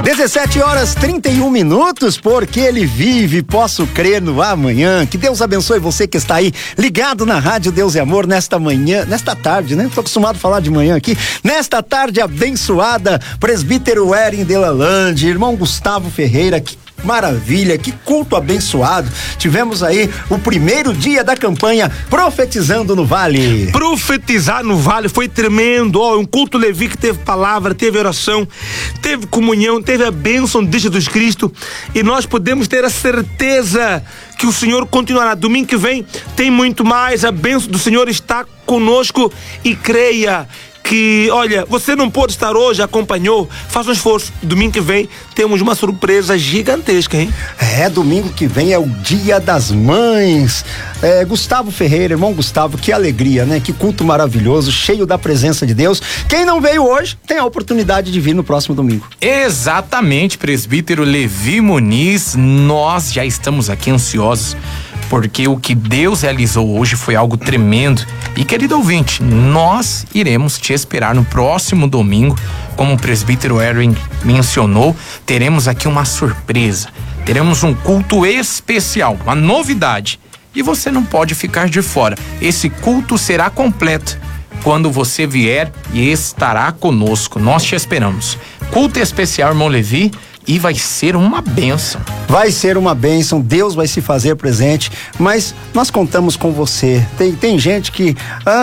17h31, porque ele vive, posso crer no amanhã. Que Deus abençoe você que está aí ligado na Rádio Deus e Amor nesta manhã, nesta tarde, né? Tô acostumado a falar de manhã aqui. Nesta tarde abençoada, presbítero Erin Delalande, irmão Gustavo Ferreira, que maravilha, que culto abençoado. Tivemos aí o primeiro dia da campanha Profetizando no Vale. Profetizar no Vale foi tremendo, um culto Levi que teve palavra, teve oração, teve comunhão, teve a bênção de Jesus Cristo, e nós podemos ter a certeza que o Senhor continuará. Domingo que vem tem muito mais, a bênção do Senhor está conosco, e creia que, olha, você não pode estar hoje, acompanhou, faça um esforço. Domingo que vem temos uma surpresa gigantesca, hein? Domingo que vem é o Dia das Mães. Gustavo Ferreira, irmão Gustavo, que alegria, né? Que culto maravilhoso, cheio da presença de Deus. Quem não veio hoje tem a oportunidade de vir no próximo domingo. Exatamente, presbítero Levi Muniz, nós já estamos aqui ansiosos, porque o que Deus realizou hoje foi algo tremendo. E, querido ouvinte, nós iremos te esperar no próximo domingo. Como o presbítero Erin mencionou, teremos aqui uma surpresa. Teremos um culto especial, uma novidade. E você não pode ficar de fora. Esse culto será completo quando você vier e estará conosco. Nós te esperamos. Culto especial, irmão Levi, e vai ser uma bênção. Vai ser uma bênção, Deus vai se fazer presente, mas nós contamos com você. Tem gente que,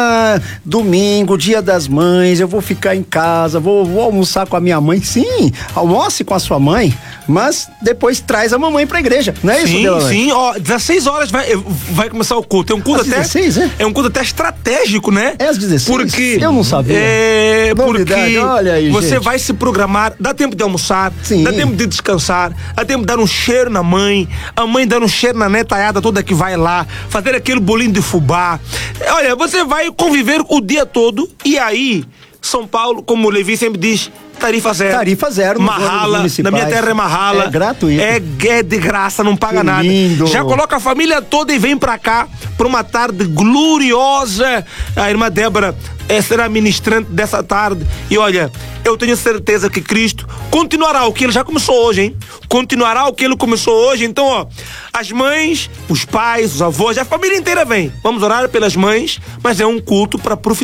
domingo, Dia das Mães, eu vou ficar em casa, vou almoçar com a minha mãe. Sim, almoce com a sua mãe, mas depois traz a mamãe pra igreja, não é isso, Delalande? Sim, 16 horas vai começar o culto. É um culto às 16, é um culto até estratégico, né? É às 16? Porque eu não sabia. Porque olha aí, você gente. vai se programar, dá tempo de almoçar, sim, dá tempo de descansar, dá tempo de dar um cheiro na mãe, a mãe dando um cheiro na netaiada toda que vai lá, fazer aquele bolinho de fubá. Olha, você vai conviver o dia todo, e aí, São Paulo, como o Levi sempre diz, tarifa zero. Tarifa zero. Marrala, na minha terra é Marrala. É gratuito. É de graça, não paga nada. Lindo. Já coloca a família toda e vem pra cá pra uma tarde gloriosa. A irmã Débora será ministrante dessa tarde. E olha, eu tenho certeza que Cristo continuará o que ele já começou hoje, hein? Continuará o que ele começou hoje. Então, as mães, os pais, os avós, a família inteira vem. Vamos orar pelas mães, mas é um culto para profetizar.